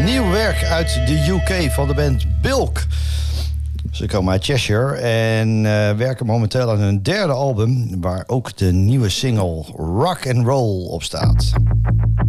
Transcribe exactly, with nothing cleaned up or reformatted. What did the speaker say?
Nieuw werk uit de U K van de band Bilk. Ze komen uit Cheshire en uh, werken momenteel aan hun derde album, waar ook de nieuwe single Rock and Roll op staat.